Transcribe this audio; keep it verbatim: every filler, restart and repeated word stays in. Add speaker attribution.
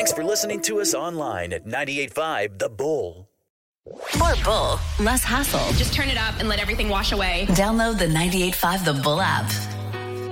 Speaker 1: Thanks for listening to us online at ninety-eight point five The Bull.
Speaker 2: More Bull, less hassle.
Speaker 3: Just turn it up and let everything wash away.
Speaker 2: Download the ninety-eight point five The Bull app.